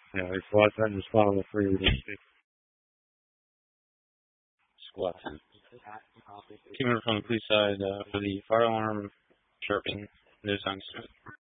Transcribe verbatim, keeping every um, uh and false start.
Yeah, we fought that and just follow the free with this squat. Came in from the police side uh, for the fire alarm chirping. There's on